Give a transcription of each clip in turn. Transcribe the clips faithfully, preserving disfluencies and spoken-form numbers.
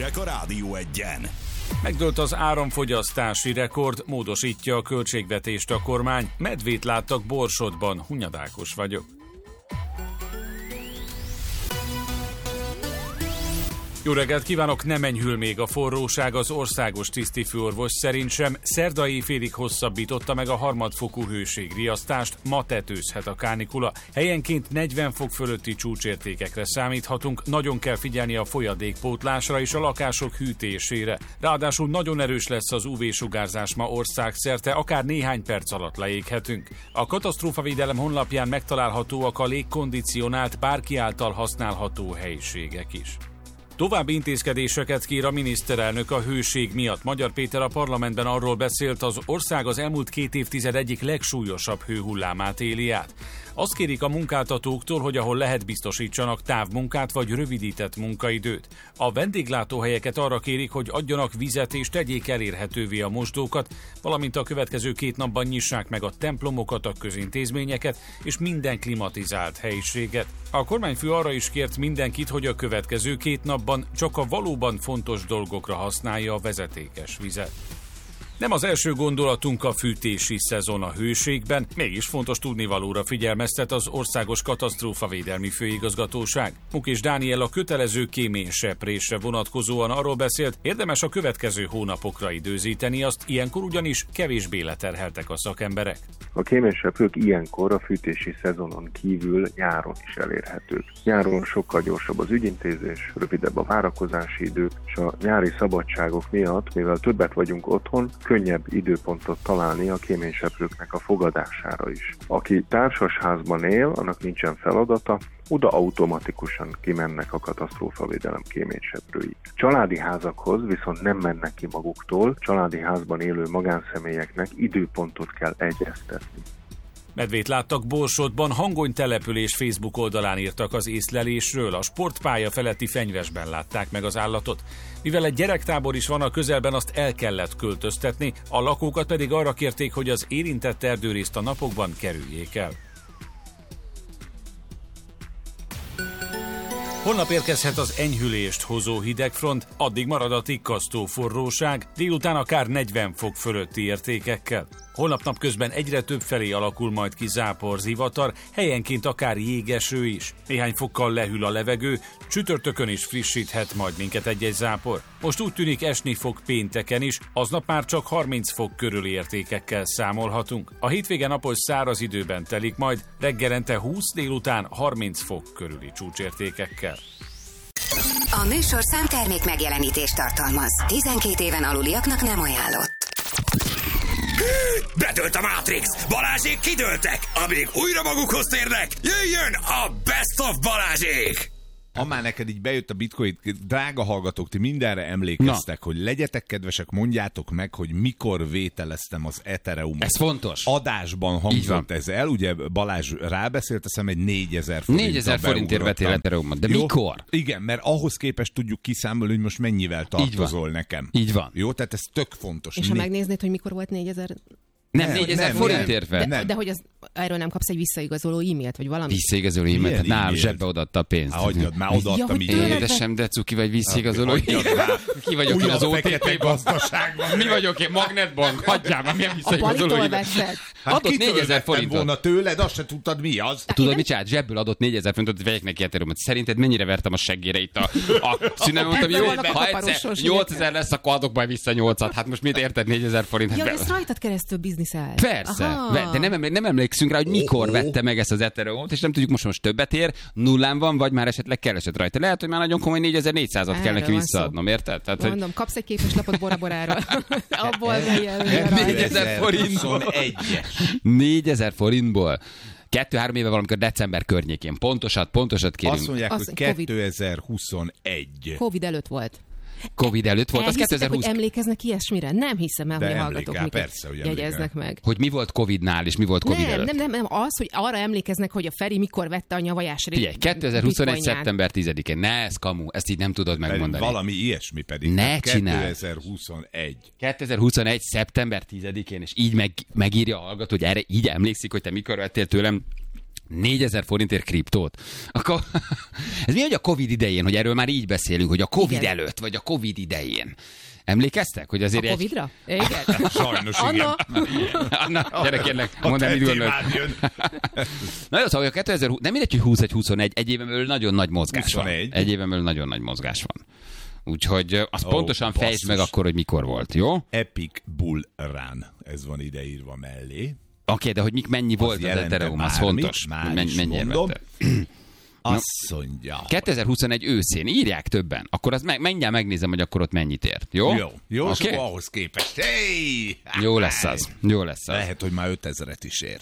hírek a Rádió Egyen. Megdőlt az áramfogyasztási rekord, módosítja a költségvetést a kormány. Medvét láttak Borsodban, Hunyad Ákos vagyok. Jó reggelt kívánok, nem enyhül még a forróság, az országos tisztifőorvos szerint sem. Szerda éjfélig hosszabbította meg a harmadfokú hőségriasztást, ma tetőzhet a kánikula. Helyenként negyven fok fölötti csúcsértékekre számíthatunk, nagyon kell figyelni a folyadékpótlásra és a lakások hűtésére. Ráadásul nagyon erős lesz az ú vé-sugárzás ma országszerte, akár néhány perc alatt leéghetünk. A katasztrófavédelem honlapján megtalálhatóak a légkondicionált, bárki által használható helyiségek is. További intézkedéseket kér a miniszterelnök a hőség miatt. Magyar Péter a parlamentben arról beszélt, az ország az elmúlt két évtized egyik legsúlyosabb hőhullámát éli át. Azt kérik a munkáltatóktól, hogy ahol lehet biztosítsanak távmunkát vagy rövidített munkaidőt. A vendéglátóhelyeket arra kérik, hogy adjanak vizet és tegyék elérhetővé a mosdókat, valamint a következő két napban nyissák meg a templomokat, a közintézményeket és minden klimatizált helyiséget. A kormányfő arra is kért mindenkit, hogy a következő két napban csak a valóban fontos dolgokra használja a vezetékes vizet. Nem az első gondolatunk a fűtési szezon a hőségben, mégis fontos tudnivalóra figyelmeztet az Országos Katasztrófavédelmi Főigazgatóság. Mukés Dániel a kötelező kéményseprésre vonatkozóan arról beszélt, érdemes a következő hónapokra időzíteni azt, ilyenkor ugyanis kevésbé leterheltek a szakemberek. A kéményseprők ilyenkor a fűtési szezonon kívül nyáron is elérhetők. Nyáron sokkal gyorsabb az ügyintézés, rövidebb a várakozási idő, és a nyári szabadságok miatt, mivel többet vagyunk otthon, könnyebb időpontot találni a kéményseprőknek a fogadására is. Aki társasházban él, annak nincsen feladata, oda automatikusan kimennek a katasztrófavédelem kéményseprői. Családi házakhoz viszont nem mennek ki maguktól, családi házban élő magánszemélyeknek időpontot kell egyeztetni. Medvét láttak Borsodban, Hangony település Facebook oldalán írtak az észlelésről, a sportpálya feletti fenyvesben látták meg az állatot. Mivel egy gyerektábor is van a közelben, azt el kellett költöztetni, a lakókat pedig arra kérték, hogy az érintett erdőrészt a napokban kerüljék el. Holnap érkezhet az enyhülést hozó hidegfront, addig marad a tikkasztó forróság, délután akár negyven fok fölötti értékekkel. Holnap napközben egyre több felé alakul majd ki zápor, zivatar, helyenként akár jégeső is. Néhány fokkal lehűl a levegő, csütörtökön is frissíthet majd minket egy-egy zápor. Most úgy tűnik, esni fog pénteken is, aznap már csak harminc fok körüli értékekkel számolhatunk. A hétvége napos száraz időben telik majd, reggelente húsz, délután harminc fok körüli csúcsértékekkel. A műsorszám termék megjelenítést tartalmaz. tizenkét éven aluliaknak nem ajánlott. Bedőlt a Matrix! Balázsék kidőltek! Amíg újra magukhoz térnek, jöjjön a Best of Balázsék! Ha már neked így bejött a bitcoin, drága hallgatók, ti mindenre emlékeztek, Na. hogy legyetek kedvesek, mondjátok meg, hogy mikor vételeztem az Ethereumot. Ez fontos. Adásban hangzott ez el, ugye Balázs rábeszélt, hiszem egy négyezer forint. négyezer forintért vettél Ethereumot, de Jó? mikor? Igen, mert ahhoz képest tudjuk kiszámolni, hogy most mennyivel tartozol nekem. Így van. Jó, tehát ez tök fontos. És ha megnéznéd, hogy mikor volt négyezer... Nem, négyezer forintért vett. De, de hogy az, erről nem kapsz egy visszaigazoló e-mailt, vagy valami? Visszaigazoló e-mailt? Hát nálam zsebbe odaadta a pénzt. Há, hagyjad, már odaadtam ja, így. Édesem, de cuki vagy visszaigazoló e-mailt. Ki vagyok én az o té pé gazdaságban. Mi vagyok én? Magnetbank? Hagyjál már, milyen visszaigazoló e-mailt? Hát adott négyezer forintot. volna tőled, azt se tudtad mi az. Tudod, mit csinált? Zsebből adott négyezer forintot, hogy vegyek neki Ethereumot. Szerinted mennyire vertem a seggére itt a, a szünem? Mondtam, jó, ha egyszer nyolcezer lesz, akkor adok majd vissza nyolcat. Hát most mit érted négyezer forint? Ja, ez rajtad keresztül bizniszel. Persze. De nem, emlé- nem emlékszünk rá, hogy mikor oh, vette meg ezt az Ethereumot, és nem tudjuk most most többet ér, nullán van, vagy már esetleg keresett rajta. Lehet, hogy már nagyon komoly négyezer-négyszázat kell neki visszaadnom, érted? Tehát, mondom, hogy... kapsz egy képeslapot Bora Boráról. Abból négyezer forintból. négyezer forintból. Kettő-három éve valamikor december környékén. Pontosat, pontosat kérünk. Azt mondják, Azt, hogy kétezer-huszonegy. Covid előtt volt. Covid előtt volt, az kétezer-húsz. Hogy emlékeznek ilyesmire? Nem hiszem el, hogy a hallgatók miket jegyeznek meg. Hogy mi volt Covidnál, és mi volt Covid nem, előtt? Nem, nem, nem, az, hogy arra emlékeznek, hogy a Feri mikor vette a nyavajás részt. Figyelj, kétezer-huszonegy. szeptember tizedikén. Ne, ez kamu, ezt így nem tudod megmondani. Valami ilyesmi pedig. Ne csinálj. kétezer-huszonegy. kétezer-huszonegy. szeptember tizedikén, és így meg, megírja a hallgató, hogy erre így emlékszik, hogy te mikor vettél tőlem négyezer forintért kriptót. Akkor, ez mi, hogy a Covid idején, hogy erről már így beszélünk, hogy a Covid igen. előtt, vagy a Covid idején. Emlékeztek, hogy azért a egy... Covidra? Igen. Sajnos igen. Anna, gyere kérlek, mondd el, mit gondolod. Na jó, szóval a kétezer-húsz, nem mindegy, hogy húsz vagy huszonegy, egy éven belül nagyon nagy mozgás huszonegy. Van. Egy éven belül nagyon nagy mozgás van. Úgyhogy azt oh, pontosan fejtsd meg akkor, hogy mikor volt, jó? Epic Bull Run, ez van ideírva mellé. Oké, okay, de hogy mik, mennyi az volt az Ethereum, az fontos. Már mennyi, is mennyi mondom. Azt mondja. kétezer-huszonegy őszén írják többen, akkor az meg, mindjárt megnézem, hogy akkor ott mennyit ért. Jó? Jó, jó, okay? És ahhoz képest. Hey! Jó lesz az. Jó lesz az. Lehet, hogy már ötezret is ér.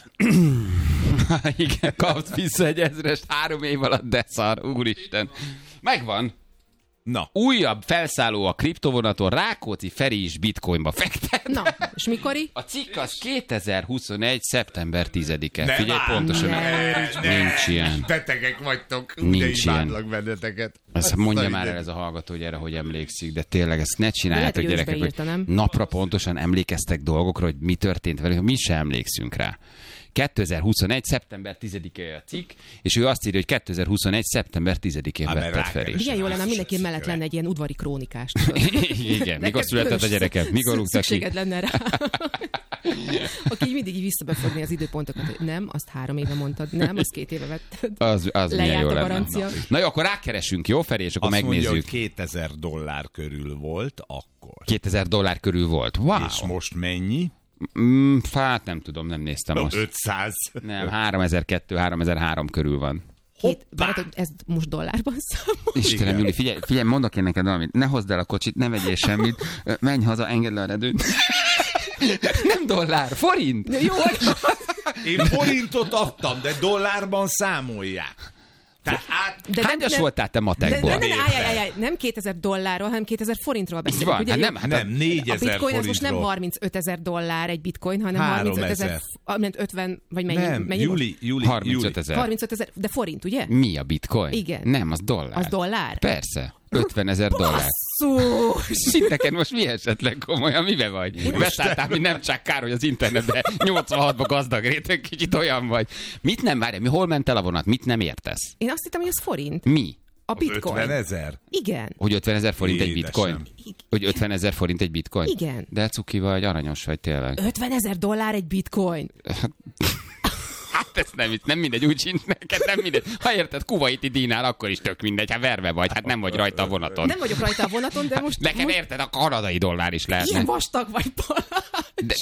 Igen, kapsz vissza egy ezrest három év alatt, de szar, úristen. Megvan. Na. Újabb felszálló a kriptovonaton, Rákóczi Feri is bitcoinba fektet. Na, és mikori? A cikk az kétezer-huszonegy. szeptember tizedike. Ne Figyelj, vár, pontosan. Ne, nincs ne, ilyen. Betegek vagytok. Nincs ilyen. Benneteket. Azt mondja már el ez a hallgató, hogy erre hogy emlékszik, de tényleg ezt ne csináljátok, gyerekek, hogy napra pontosan emlékeztek dolgokra, hogy mi történt velük, mi se emlékszünk rá. kétezer-huszonegy. szeptember tizedike a cikk, és ő azt írja, hogy kétezer-huszonegy. szeptember tizedikén vetted Feri. Igen, jó lenne, mindenki mellett lenne egy ilyen udvari krónikás. Igen, mikor született a gyereket? Mikor rúgtak ki? Szükséged lenne rá. Aki így mindig így visszabefogni az időpontokat, hogy nem, azt három éve mondtad, nem, azt két éve vetted. Az, az milyen jó lenne. Na. Na jó, akkor rákeresünk, jó Feri, és akkor azt megnézzük. Mondja, hogy kétezer dollár körül volt akkor. kétezer dollár körül volt. Wow. És most mennyi? Mm, hát nem tudom, nem néztem most. ötszáz. Nem, háromezer-kettő, háromezer-három körül van. Hét, bárad, ez most dollárban számol. Istenem, Júli, figyelj, figyelj, mondok én neked valamit. Ne hozd el a kocsit, ne vegyél semmit. Menj haza, engedd le a redőt. Nem dollár, forint. Jó. Én forintot adtam, de dollárban számolják. Tehát, hányas voltál te matekból? De, de, de, állj, állj, állj, nem kétezer dollárról, hanem kétezer forintról beszélünk. Van, hát nem, hát nem, négyezer A bitcoin forintról. az most nem harmincötezer dollár egy bitcoin, hanem harmincötezer, ötven, vagy mennyi? Nem, mennyi Júli, Júli, harmincötezer. harmincötezer, de forint, ugye? Mi a bitcoin? Igen. Nem, az dollár. Az dollár? Persze. ötvenezer dollár. Szint neked most mi esetleg komolyan, mibe vagy? Beszálltál, mint nem csak kár, hogy az internetben nyolcvanhatban gazdag réteg, kicsit olyan vagy. Mit nem, várj, mi hol ment el a vonat? Mit nem értesz? Én azt hittem, hogy ez forint. Mi? A bitcoin. ötvenezer? Igen. Hogy ötvenezer forint egy Édesem. bitcoin? Hogy ötvenezer forint egy bitcoin? Igen. De cuki vagy, aranyos vagy tényleg. ötvenezer dollár egy bitcoin. Hát ez nem, nem mindegy, úgy sincs neked, nem mindegy. Ha érted, kuvaiti dinár, akkor is tök mindegy, hát verve vagy, hát nem vagy rajta a vonaton. Nem vagyok rajta a vonaton, de most... Nekem most... érted, a kanadai dollár is lehet. Ilyen vastag vagy, de,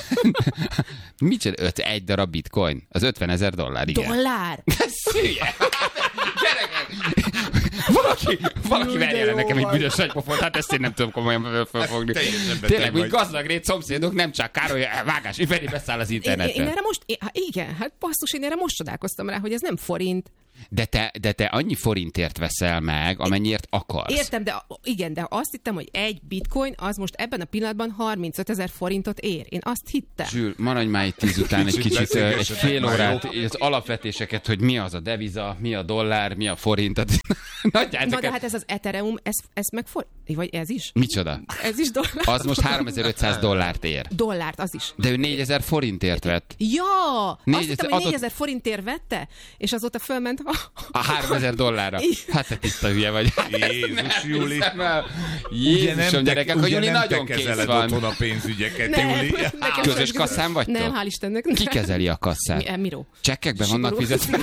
micsoda, öt, egy darab bitcoin? Az ötvenezer dollár, igen. Dollár? Ez hülye. Gyerekek! Valaki, valaki verje nekem egy büdös nagypofont, hát ezt én nem tudom komolyan felfogni. Tényleg, úgy gazdag rét szomszédok, nem csak Károly, vágás, Feri beszáll az internetre. Én, én erre most, én, igen, hát basszus, én erre most csodálkoztam rá, hogy ez nem forint. De te, de te annyi forintért veszel meg, amennyiért akarsz. Értem, de igen, de azt hittem, hogy egy bitcoin az most ebben a pillanatban harmincötezer forintot ér. Én azt hittem. Zsül, maradj már itt tíz után egy kicsit, egy fél órát, az alapvetéseket, hogy mi az a deviza, mi a dollár, mi a forint. Na de hát ez az Ethereum, ez, ez meg forint, vagy ez is? Micsoda? Ez is dollár. Az most háromezer-ötszáz dollárt ér. Dollárt, az is. De ő négyezer forintért vett. Ja, négyezer, azt hittem, hogy négyezer forintért vette, és azóta fölment a háromezer dollárra. Hát te tiszta hülye vagy. Jézus, Júli. Jézusom, gyerekek, hogy Júli nagyon kész van. Otthon a pénzügyeket, nem, Júli. Közös kasszán vagytok? Nem, hál' Istennek. Ki kezeli a kasszát? Mi, Miró. Csekkekben vannak fizetve?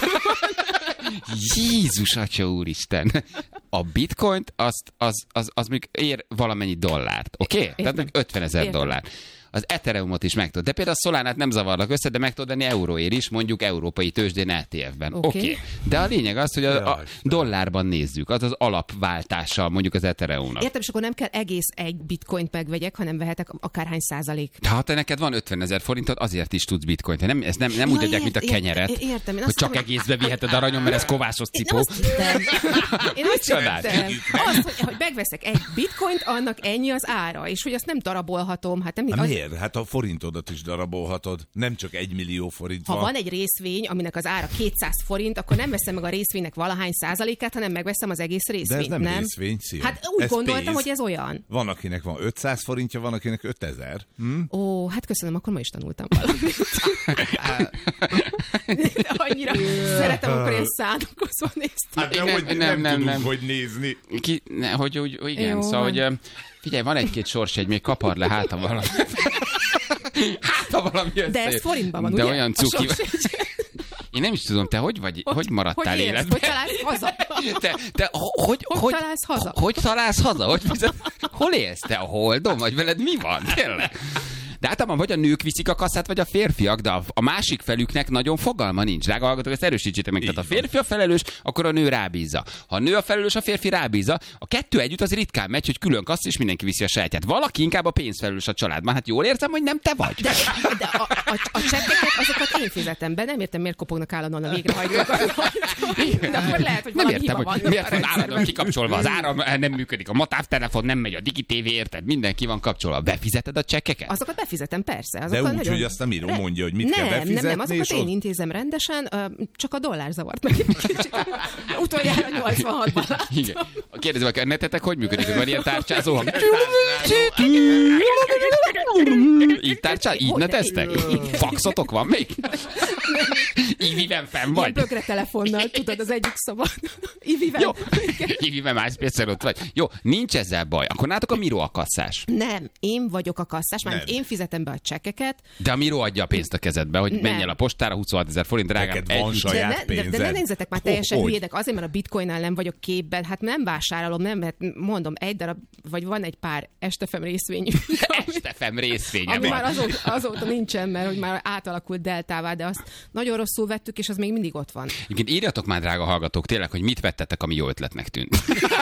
Jézus, atya úristen. A bitcoint, azt, az, az, az még ér valamennyi dollárt, oké? Okay? Tehát meg ötvenezer dollár. Az Ethereumot is meg tudod. De például a Solánát nem zavarlak össze, de meg tudod venni euróért is, mondjuk európai tőzsdén é té ef-ben. Oké. Okay. Okay. De a lényeg az, hogy a, a dollárban nézzük, az az alapváltása mondjuk az Ethereumnak. Értem, és akkor nem kell egész egy bitcoint megvegyek, hanem vehetek akárhány százalék. Ha te neked van ötvenezer forintod, azért is tudsz bitcoint. Nem, ez nem, nem ja, úgy adják, mint a kenyeret, ért, értem, hogy csak nem... egészbe viheted aranyon, mert ez kovászos cipó. Én azt hittem. Az, hogy, hogy megveszek egy bitcoint, annak ennyi az ára, és hogy azt nem darabolhatom. Hát nem, az, Miért? Hát a forintodat is darabolhatod. Nem csak egy millió forint Ha van. van egy részvény, aminek az ára kétszáz forint, akkor nem veszem meg a részvénynek valahány százalékát, hanem megveszem az egész részvényt. De ez nem, nem? részvény, szia. Hát úgy ez gondoltam, pénz. hogy ez olyan. Van, akinek van ötszáz forintja, van, akinek ötezer. Hm? Ó, hát köszönöm, akkor ma is tanultam valamit. De annyira szeretem, amikor ilyen szándékozva néztem. Hát de Nem, hogy nem, nem, nem, nem tudunk, nem. hogy nézni. Ki, ne, hogy úgy, úgy igen, Jó, szóval, van. hogy ö, figyelj, van egy-két sorsjegy, még kapar le hátam valami. Hát, ha valami De összejön. ez forintban van, De ugye? olyan A cuki. sorsjegy. Én nem is tudom, te hogy vagy, hogy, hogy maradtál hogy élsz, életben? Hogy találsz haza? Te, te ho- hogy, Hogy találsz haza? Hogy találsz haza? Hogy, hol élsz te? A Holdon? Vagy veled mi van? Tényleg? De általában vagy a nők viszik a kasszát, vagy a férfiak, de a, a másik felüknek nagyon fogalma nincs. Drága hallgatók, ezt erősítsétek meg. Tehát a férfi a felelős, akkor a nő rábízza. Ha a nő a felelős, a férfi rábízza. A kettő együtt az ritkán megy, hogy külön kassz, és mindenki viszi a sajátját. Valaki inkább a pénzfelelős a családban. Hát jól értem, hogy nem te vagy. De, de a, a, a csekkeket, azokat én fizetem be. Nem értem, miért kopognak állandóan a végrehajtókat. De akkor lehet, hogy Nem valami értem, hiba hogy van miért a van állandóan rendszerben. kikapcsolva az áram, nem működik a matávtelefon, nem megy a digitévé, érted? Mindenki van kapcsolva. Befizeted a csekkeket? Azokat befizetem, persze. De Azokkal úgy, nagyon... hogy azt a Miró mondja, hogy mit nem, kell befizetni. Nem, nem, azokat és én ott... intézem rendesen, csak a dollár zavart meg egy kicsit. Utoljára nyolcvanhatban láttam. Igen. Kérdezem, a netetek hogy működik? Hogy van ilyen tárcsázó hang? Így tárcsál? Így Hogy ne? neteztek? Faxotok van még? Iviben fenn Ilyen vagy? bögre telefonnal, tudod, az egyik szabad. Ivivel. Jó, Iviben MySpace-en ott vagy. Jó, nincs ezzel baj. Akkor nátok a Miró a kasszás. Nem, én vagyok a kasszás, mert Nem. én fizetem be a csekkeket. De a Miró adja a pénzt a kezedbe, hogy menj el a postára, huszonhat ezer forint, drágám. Neked van egy- saját de, ne, de, de pénzed. ne nézzetek már Ho- teljesen hogy? hülyédek, azért, mert a bitcoinnál nem vagyok képben, hát nem vásárolom, nem, mert mondom, egy darab, vagy van egy pár estefem részvényünk, Estefem részvénye ami van. már azóta, azóta nincsen, mert hogy már átalakult deltává, de azt nagyon rosszul vettük, és az még mindig ott van. Egyébként írjatok már, drága hallgatók, tényleg, hogy mit vettetek, ami jó ötletnek tűnt.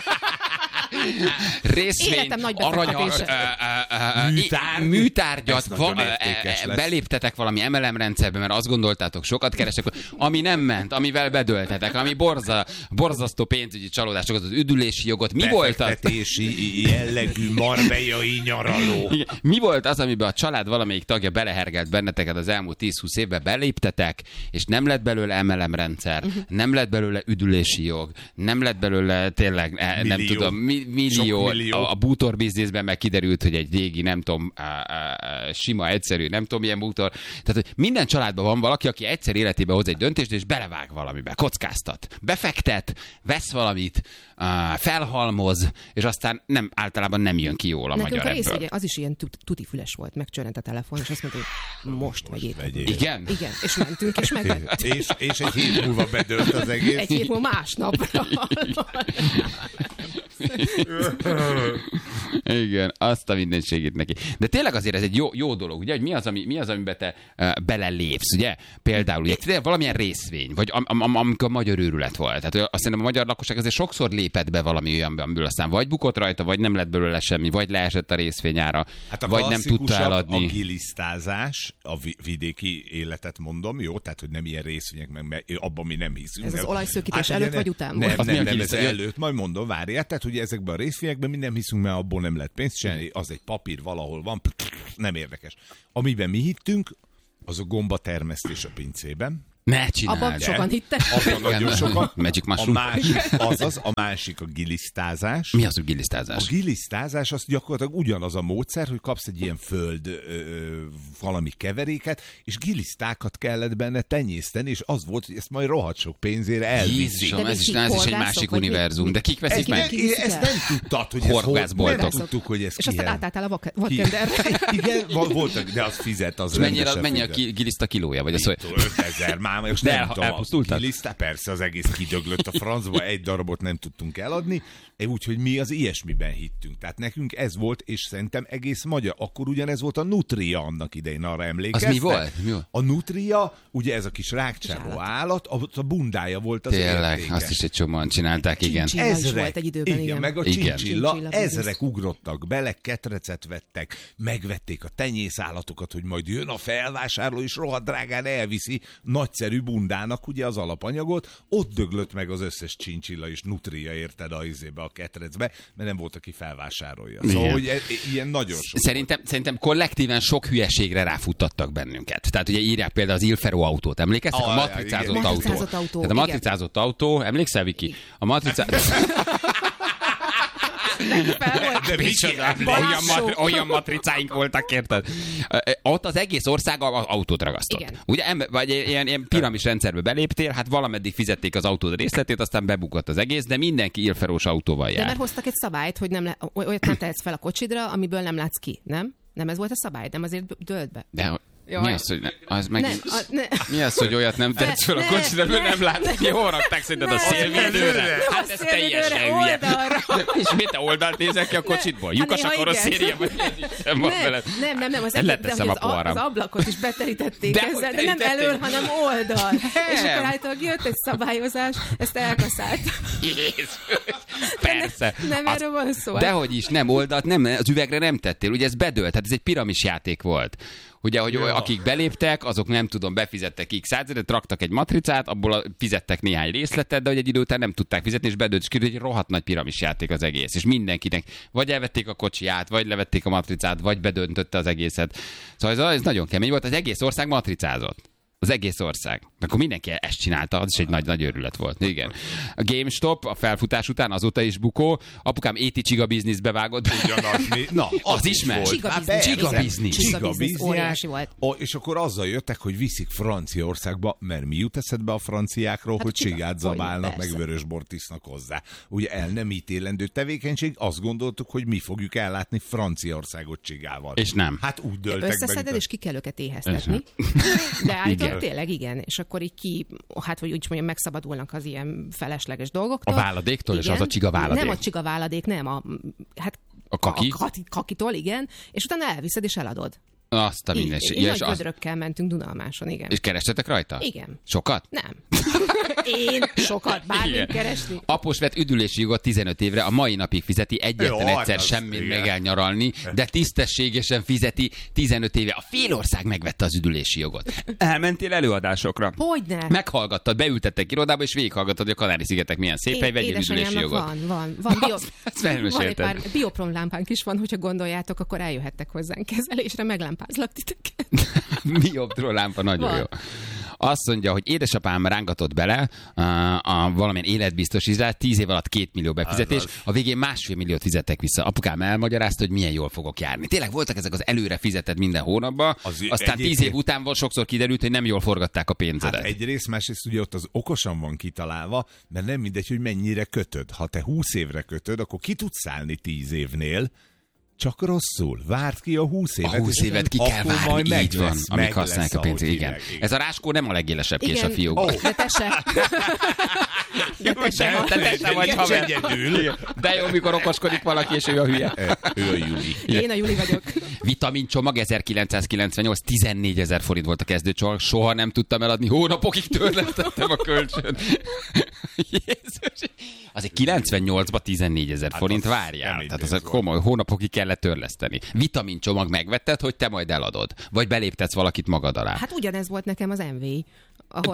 Részvény, Életem nagy arany, befektetése. ö, ö, ö, ö, Műtárgy. műtárgyat, Ez nagyon va- ö, értékes ö, lesz. beléptetek valami em el em rendszerbe, mert azt gondoltátok, sokat keresek, ami nem ment, amivel bedöltetek, ami borza, borzasztó pénzügyi csalódásokat, az üdülési jogot. Mi volt az? Befektetési jellegű marbejai nyaraló. Igen. Mi volt az, amiben a család valamelyik tagja belehergelt benneteket az elmúlt tíz-húsz évben, beléptetek, és nem lett belőle em el em rendszer, Mhm. nem lett belőle üdülési jog, nem lett belőle tényleg, eh, nem Millió. tudom, mi, millió, Sok millió. a, a bútor bizniszben meg kiderült, hogy egy régi, nem tudom, á, á, á, sima, egyszerű, nem tudom, milyen bútor. Tehát, hogy minden családban van valaki, aki egyszer életében hoz egy döntést, és belevág valamibe, kockáztat, befektet, vesz valamit, á, felhalmoz, és aztán nem, általában nem jön ki jól a Nekünk magyar a rész, ebből. ugye, az is ilyen tut- tutifüles volt, megcsörrent a telefon, és azt mondta, hogy most vegyétek. vegyél. Igen? Igen, és mentünk, és meg és, és egy hét múlva bedőlt az egész. egy hét múlva másnapra. Igen, azt a mindenségét neki. De tényleg azért ez egy jó, jó dolog, ugye, hogy mi az, ami, mi az amiben te uh, belelépsz, ugye? Például ugye, tényleg valamilyen részvény, vagy am, am, am, amikor a magyar őrület volt. Tehát azt hiszem a magyar lakosság azért sokszor lépett be valami olyanba, amiből aztán vagy bukott rajta, vagy nem lett belőle semmi, vagy leesett a részvényára, Hát a vagy nem tudta klasszikusabb eladni. A gilisztázás, a vi- vidéki életet mondom, jó? Tehát, hogy nem ilyen részvények, meg mert abban mi nem hiszünk. Ez az Nem- olajszökítés ugye előtt ne- vagy után Nem, volt? Az nem, milyen nem, ez gilisztázás? előtt, majd mondom, várjál. Tehát, hogy ezekben a részvényekben mi nem hiszünk, mert abból nem lehet pénzt csinálni, az egy papír valahol van, nem érdekes. Amiben mi hittünk, az a gomba termesztés a pincében. Ne csináld. Abban sokan hittek. Abban nagyon Igen. sokan. Magic A mushroom. másik, azaz, a másik a gilisztázás. Mi az, hogy A gilisztázás? gilisztázás az gyakorlatilag ugyanaz a módszer, hogy kapsz egy ilyen föld ö, ö, valami keveréket, és gilisztákat kellett benne tenyészteni, és az volt, hogy ezt majd rohadt sok pénzére elviszik. Jézusom, De ez mi is, kik, ez is egy horgászok, másik vagy mi- univerzum. mi- De kik veszik Ezt, meg? nem, Ki- ezt nem tudtad, hogy ez hol, Horgászboltok. nem tudtuk, hogy ez És ki aztán hel- átálltál a vak- ki- vadkenderre. Igen, val- voltak, de az fizet, az Mennyire, rendesen mennyi a fizet. ki- giliszta kilója? Vagy az, hogy... ötezer már, most De nem el- tudom, elpusztultak? a gilisztá, persze az egész kidöglött a francba, egy darabot nem tudtunk eladni, úgyhogy mi az ilyesmiben hittünk. Tehát nekünk ez volt, és szerintem egész magyar. Akkor ugyanez volt a Nutria annak idején, arra emlékeztek? Az mi volt? Mi volt? A Nutria, ugye ez a kis rákcsáló állat, a, a bundája volt az Tényleg, értéke. azt is egy csomóan csinálták, igen. Csincsilla is volt egy időben, igen, igen. meg a Igen. csincsilla, Csincsilla biznisz. ezrek ugrottak bele, ketrecet vettek, megvették a tenyészállatokat, hogy majd jön a felvásárló, és rohadt drágán elviszi, nagy egyszerű bundának ugye az alapanyagot, ott döglött meg az összes csincsilla és nutria, érted, a izébe, a ketrecbe, mert nem volt, aki felvásárolja. Szóval, Igen. hogy e, ilyen nagyon sok. Szerintem, szerintem kollektíven sok hülyeségre ráfuttattak bennünket. Tehát ugye írják például az Ilfero autót, emlékeztek? Ah, A matricázott igen. autó. Matricázott autó, Tehát a igen. matricázott autó, emlékszel, Viki? A matricázott... De Micsoda, Balázs olyan, show. mat- olyan matricáink voltak, érted? Ott az egész ország az autót ragasztott. Igen. Ugye, em- vagy ilyen, ilyen piramis rendszerbe beléptél, hát valameddig fizették az autód részletét, aztán bebukott az egész, de mindenki Ilferós autóval De jár. mert hoztak egy szabályt, hogy nem le, olyat nem tehetsz fel a kocsidra, amiből nem látsz ki, nem? Nem ez volt a szabály, nem azért dölt be. De Jaj. mi az, hogy ne, az meg... Nem, a, ne, Mi az, hogy olyat nem tetsz fel a Ne, kocsidra, ne, nem látni? ne. Hol rakták szerinted a Ne, szélvédőre? nem Hát a ez szélvédőre, teljesen hülye. oldalra. És mit, te oldalt nézel ki a kocsitból? Lyukas néha a karosszéria, igen. vagy ez is sem van nem, veled? nem, nem, nem, az, Én egész, leteszem de a hogy az, a- poharam. az ablakot is beterítették De ezzel, hogy de nem terítették? elől, hanem oldal. És akkor állítólag jött egy szabályozás, ezt elkaszált. Jézus, persze. Nem Az- erről van szó. Dehogy is, nem oldalt, nem, az üvegre nem tettél, ugye ez bedőlt, tehát ez egy piramis játék volt. Ugye, hogy ja. akik beléptek, azok nem tudom, befizettek x százalékot, raktak egy matricát, abból a, fizettek néhány részletet, de hogy egy idő után nem tudták fizetni, és bedőlt, és kiderült, hogy egy rohadt nagy piramis játék az egész. És mindenkinek vagy elvették a kocsiját, vagy levették a matricát, vagy bedöntötte az egészet. Szóval ez, ez nagyon kemény volt, az egész ország matricázott. Az egész ország. Akkor mindenki ezt csinálta, az is egy nagy, nagy őrület volt. Igen. A GameStop a felfutás után azóta is bukó. Apukám éti csiga bizniszbe vágott. Ugyanaz, mi... Na, Az is megy. Csiga Hát biznisz. persze. Csiga biznisz. Csiga Csiga biznisz, biznisz. óriási volt. Ó, és akkor azzal jöttek, hogy viszik Franciaországba, mert mi jut eszedbe a franciákról, Hát hogy csiga. csigát zabálnak, Hogyne, meg vörösbort isznak hozzá. Ugye el nem ítélendő tevékenység, azt gondoltuk, hogy mi fogjuk ellátni Franciaországot csigával. És nem. Hát úgy döltek be. Összeszeded, mint a- és ki kell őket éheztetni. De állítólag tényleg igen. És akkor így ki, hát hogy úgy mondjam, megszabadulnak az ilyen felesleges dolgoktól. A váladéktól, és az a csiga váladék. Nem a csiga váladék, nem. A, hát A kaki? A kaki- kakitól, igen. És utána elviszed, és eladod. Azt a minden. Így, És, így nagy és, azt, gödrökkel mentünk Dunalmáson, igen. és kerestetek rajta? Igen. Sokat? Nem. Én sokat bármit Igen. keresni. Após vett üdülési jogot tizenöt évre, a mai napig fizeti, egyetlen Jó, egyszer hát az semmit igen. meg elnyaralni, de tisztességesen fizeti tizenöt éve. A fél ország megvette az üdülési jogot. Elmentél előadásokra? Hogyne? Meghallgattad, beültettek irodába, és végighallgattad, hogy a Kanári-szigetek milyen szép hely, vegyél üdülési Édesanyámnak jogot. van, van, van. Bio, Azt- azt elmesélted. van egy pár biopron lámpánk is van, hogyha gondoljátok, akkor eljöhettek hozzánk kezelésre, meglámpázlak titeket. Mi jobb lámpa, nagyon Van. jó. Azt mondja, hogy édesapám rángatott bele uh, a valamilyen életbiztosításra, tíz év alatt két millió befizetés, Azaz. a végén másfél milliót fizettek vissza. Apukám elmagyarázta, hogy milyen jól fogok járni. Tényleg voltak ezek az előre fizetett minden hónapban, Az aztán tíz egyébként- év után volt sokszor kiderült, hogy nem jól forgatták a pénzedet. Hát egyrészt, másrészt ugye ott az okosan van kitalálva, mert nem mindegy, hogy mennyire kötöd. Ha te húsz évre kötöd, akkor ki tudsz szállni tíz évnél, csak rosszul. Várd ki a húsz évet. A húsz és évet ki akkor kell majd várni, meg így van, lesz, amíg meg használják a lesz, pénzt. ahogy Igen. hívják, igen. Ez a ráskó nem a legélesebb kés a Igen, fiúkban. de te se. De te se De, vagy. te se vagy Nincs haver. egyedül. De jó, mikor okoskodik valaki, és ő a hülye. Ő a Juli. Én a Juli vagyok. Vitamincsomag ezerkilencszázkilencvennyolc, tizennégyezer forint volt a kezdőcsomag, soha nem tudtam eladni, hónapokig törlesztettem a kölcsönt. Jézus. Azért kilencvennyolcban tizennégyezer forint, az várjál. kemény Tehát az pénz a komoly, hónapokig kellett törleszteni. Vitamincsomag megvetted, hogy te majd eladod. Vagy beléptetsz valakit magad alá. Hát ugyanez volt nekem az em vé, ahol...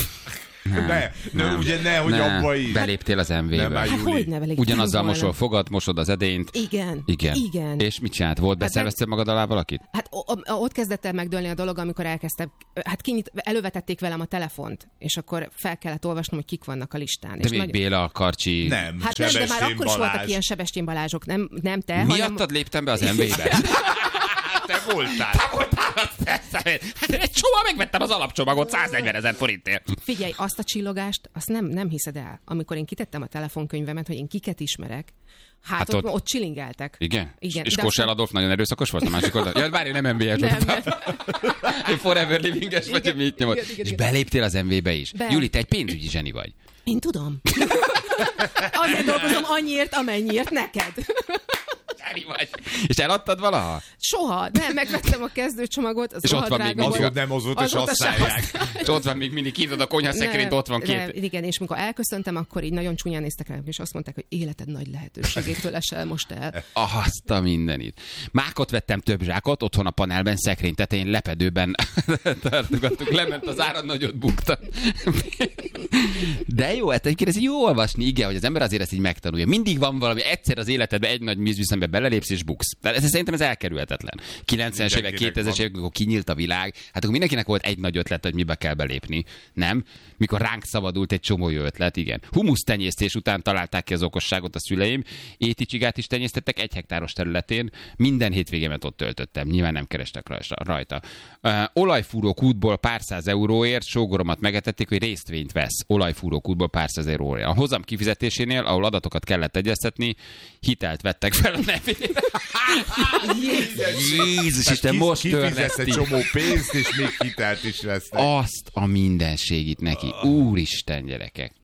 Ne, ne, ugye ne, hogy abba is. Beléptél az em Nem, vé-be. már Hát Juli. hogy ne velük? Ugyanazzal nem mosol volna. fogad, mosod az edényt. Igen. Igen. Igen. És mit csinált? Volt beszerveztél magad alá valakit? Hát o- o- ott kezdett el megdőlni a dolog, amikor elkezdtem, hát kinyit, elővetették velem a telefont, és akkor fel kellett olvasnom, hogy kik vannak a listán. De és még nagy- Béla, Karcsi... Nem, Hát nem, de már Sebestyén akkor is voltak Balázs. ilyen Sebestyén Balázsok, nem, nem te, hanem... Miattad léptem be az em vé-be? Te voltál. Egy csomag megvettem az alapcsomagot száznegyven ezer forintért. Figyelj, azt a csillogást, azt nem, nem hiszed el. Amikor én kitettem a telefonkönyvemet, hogy én kiket ismerek, hát, Hát hát ott, ott- ott csilingáltak. Igen? Igen. És de Kossuth aztán- Adolf nagyon erőszakos volt a másik oldal? Ja, várj, nem em vé-es Nem, voltam. Én forever living-es vagy, hogy mit nyomod. igen, igen, És igen. beléptél az em vé-be is. Be. Juli, te egy pénzügyi zseni vagy. Én tudom. Azért dolgozom annyiért, amennyiért neked. Szári vagy. És eladtad valaha? Soha, nem, megvettem a kezdőcsomagot, az és ott van még az nem azóta is használják. És ott van még mindig kívül a konyhaszekrényt, ott van két. Nem, igen, és mikor elköszöntem, akkor így nagyon csúnyán néztek rám, és azt mondták, hogy életed nagy lehetőségétől esel most el. Azt a mindenit. Mákot vettem több zsákot, otthon a panelben, szekrény tetején, lepedőben tartogattuk, lement az ára, nagyot bukta. De jó, hát egyébként ez jó olvasni, igen, hogy az ember azért ezt így megtanulja. Mindig van valami, egyszer az életedben egy nagy vízviszembe belelépsz és buksz. De ez szerintem ez elkerülhetetlen. kilencvenes évek, kétezres évek, amikor kinyílt a világ, hát akkor mindenkinek volt egy nagy ötlet, hogy mibe kell belépni. Nem? Mikor ránk szabadult egy csomó jó ötlet, igen. Humusz tenyésztés után találták ki az okosságot a szüleim. Éticsigát is tenyésztettek egy hektáros területén. Minden hétvégémet ott töltöttem. Nyilván nem kerestek rajta. Uh, olajfúró kútból pár száz euróért sógoromat megetették, hogy résztvényt vesz. Olajfúró kútból pár száz euróért. A hozam kifizetésénél, ahol adatokat kellett egyeztetni, hitelt vettek fel a nevére. Jézus Isten, most törleszti. Kifizet egy csomó pénzt, és még hitelt is vesznek. Azt a mindenségit neki. Úristen, gyerekek.